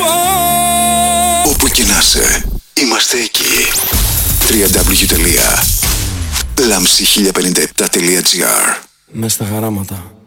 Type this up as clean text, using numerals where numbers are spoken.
Όπου κι να είσαι, είμαστε εκεί. www.lamsi1057.gr. Μες στα χαράματα.